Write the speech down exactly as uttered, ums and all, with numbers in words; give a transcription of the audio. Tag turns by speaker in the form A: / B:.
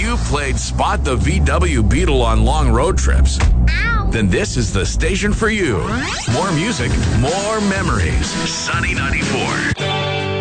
A: you played Spot the V W Beetle on long road trips,
B: Ow.
A: then this is the station for you. More music, more memories. Sunny ninety-four.